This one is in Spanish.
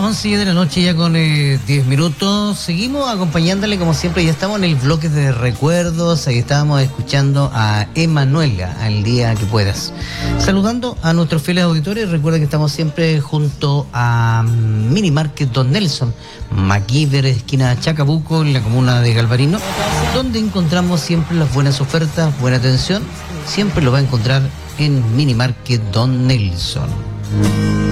11 de la noche ya con 10 minutos. Seguimos acompañándole como siempre. Ya estamos en el bloque de recuerdos. Ahí estábamos escuchando a Emanuela, Al día que puedas. Saludando a nuestros fieles auditores. Recuerda que estamos siempre junto a Mini Market Don Nelson, MacGyver, esquina Chacabuco, en la comuna de Galvarino, donde encontramos siempre las buenas ofertas, buena atención. Siempre lo va a encontrar en Mini Market Don Nelson.